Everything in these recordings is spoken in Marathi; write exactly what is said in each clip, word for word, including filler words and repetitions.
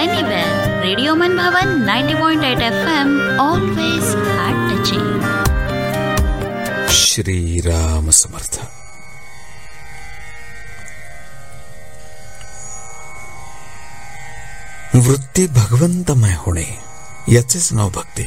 anywhere. Radio Manbhavan ninety point eight F M, always heart touching. Shri Ram समर्थ. वृत्ती भगवंतमय होणे याचेच नाव भक्ती.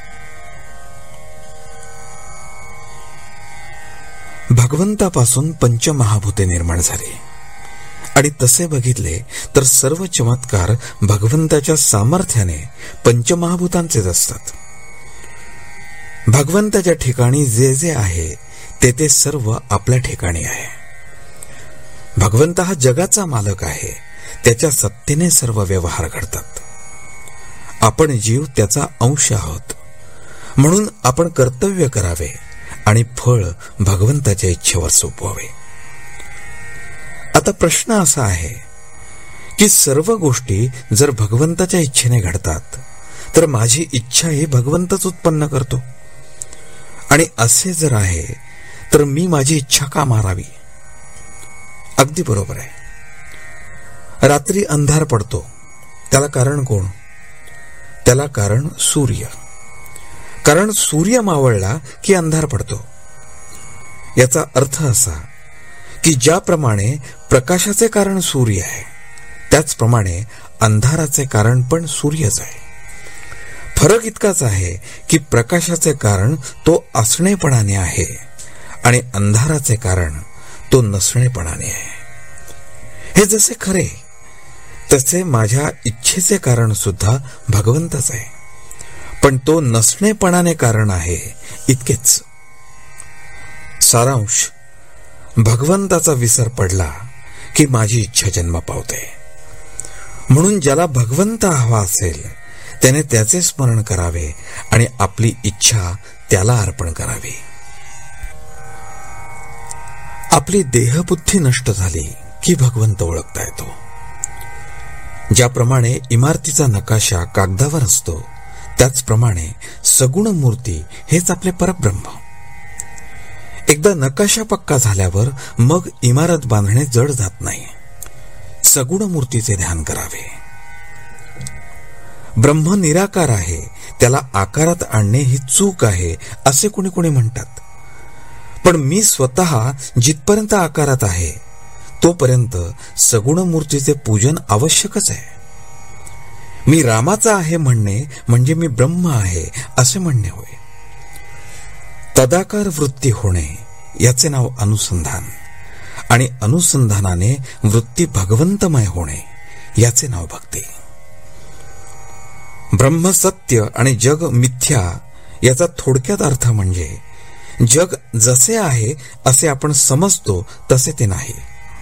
भगवंतापासून पंचमहाभूते निर्माण झाली आणि तसे बघितले तर सर्व चमत्कार भगवंताच्या सामर्थ्याने पंचमहाभूतांचेच असतात. भगवंताच्या ठिकाणी जे जे आहे ते ते सर्व आपल्या ठिकाणी आहे. भगवंत हा जगाचा मालक आहे. त्याच्या सत्तेने सर्व व्यवहार घडतात. आपण जीव त्याचा अंश आहोत. म्हणून आपण कर्तव्य करावे आणि फळ भगवंताच्या इच्छेवर सोपवावे. आता प्रश्न असा आहे की सर्व गोष्टी जर भगवंताच्या इच्छेने घडतात तर माझी इच्छा ही भगवंतच उत्पन्न करतो. आणि असे जर आहे तर मी माझी इच्छा का मारावी? अगदी बरोबर आहे. रात्री अंधार पडतो, त्याला कारण कोण? त्याला कारण सूर्य. कारण सूर्य मावळला की अंधार पडतो. याचा अर्थ असा की ज्याप्रमाणे प्रकाशाचे कारण सूर्य आहे त्याचप्रमाणे अंधाराचे कारण पण सूर्यच आहे. फरक इतकाच आहे की प्रकाशाचे कारण तो असणेपणाने आहे आणि अंधाराचे कारण तो नसणेपणाने आहे. हे जसे खरे तसे माझ्या इच्छेचे कारण सुद्धा भगवंतच आहे, पण तो नसणेपणाने कारण आहे इतकेच. सारांश, भगवंताचा विसर पडला की माझी इच्छा जन्म पावते. म्हणून ज्याला भगवंत हवा असेल त्याने त्याचे स्मरण करावे आणि आपली इच्छा त्याला अर्पण करावी. आपली देहबुद्धी नष्ट झाली की भगवंत ओळखता येतो. ज्याप्रमाणे इमारतीचा नकाशा कागदावर असतो त्याचप्रमाणे सगुण मूर्ती हेच आपले परब्रह्म. एकदा नकाशा पक्का झाल्यावर मग इमारत बांधणे जड जात नाही. सगुण मूर्तीचे ध्यान करावे. ब्रह्म निराकार आहे, त्याला आकारात आणणे ही चूक आहे असे कुणी कुणी म्हणतात. पण मी स्वतः जिथपर्यंत आकारात आहे तोपर्यंत सगुण मूर्तीचे पूजन आवश्यकच आहे. मी रामाचा आहे म्हणणे म्हणजे मी ब्रह्म आहे असे म्हणणे होय. तदाकार वृत्ती होणे याचे नाव अनुसंधान आणि अनुसंधानाने वृत्ती भगवंतमय होणे याचे नाव भक्ती. ब्रह्म सत्य आणि जग मिथ्या याचा थोडक्यात अर्थ म्हणजे जग जसे आहे असे आपण समजतो तसे ते नाही.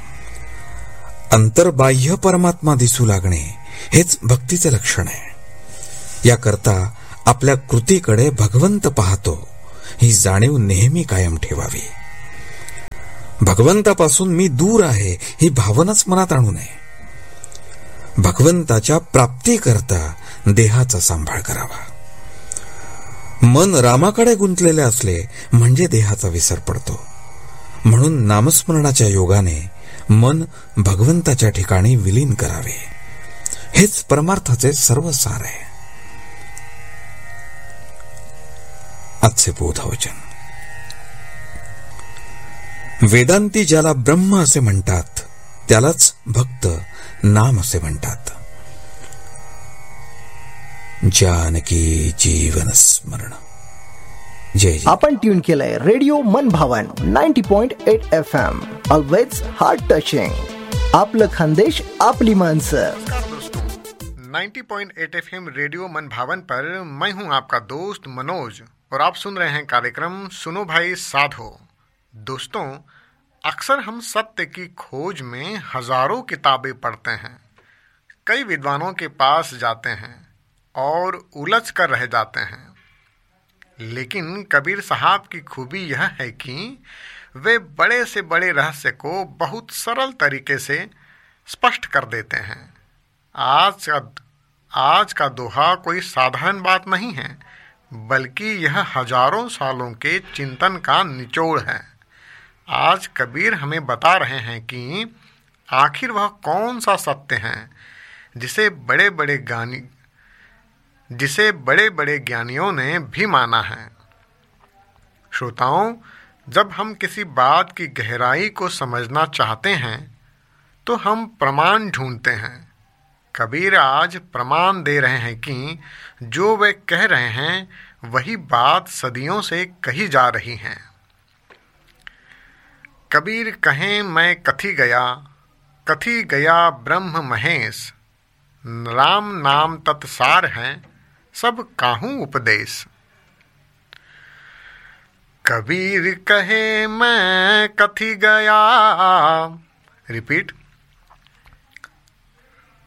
अंतर्बाह्य परमात्मा दिसू लागणे हेच भक्तीचे लक्षण आहे. याकरता आपल्या कृतीकडे भगवंत पाहतो ही जाणीव नेहमी कायम ठेवावी. भगवंतापासून मी दूर आहे ही भावनाच मनात आणू नये. भगवंताच्या प्राप्तीकरता देहाचा सांभाळ करावा. मन रामाकडे गुंतलेले असले म्हणजे देहाचा विसर पडतो. म्हणून नामस्मरणाच्या योगाने मन भगवंताच्या ठिकाणी विलीन करावे. हेच परमार्थाचे सर्व सार आहे. आजचे बोधवचन. वेदांती ज्याला ब्रह्म असे म्हणतात त्यालाच भक्त नाम असे म्हणतात. जानकी जीवन स्मरण. जय जय. आपण ट्यून केलंय रेडिओ मनभावन ninety point eight F M, always heart touching. आपलं खानदेश आपली माणसं. Ninety point eight F M radio मनभावन पर मैं हूं आपका दोस्त मनोज और आप सुन रहे हैं कार्यक्रम सुनो भाई साधो. दोस्तों, अक्सर हम सत्य की खोज में हजारों किताबें पढ़ते हैं, कई विद्वानों के पास जाते हैं और उलझ कर रह जाते हैं. लेकिन कबीर साहब की खूबी यह है कि वे बड़े से बड़े रहस्य को बहुत सरल तरीके से स्पष्ट कर देते हैं. आज का आज का दोहा कोई साधारण बात नहीं है, बल्कि यह हजारों सालों के चिंतन का निचोड़ है. आज कबीर हमें बता रहे हैं कि आखिर वह कौन सा सत्य है जिसे बड़े बड़े ज्ञानी जिसे बड़े बड़े ज्ञानियों ने भी माना है। श्रोताओं, जब हम किसी बात की गहराई को समझना चाहते हैं तो हम प्रमाण ढूंढते हैं। कबीर आज प्रमाण दे रहे हैं कि जो वे कह रहे हैं वही बात सदियों से कही जा रही है। कबीर कहें मैं कथी गया, कथी गया ब्रह्म महेश, राम नाम तत्सार है, सब काहू उपदेश। कबीर कहे मैं कथी गया, रिपीट,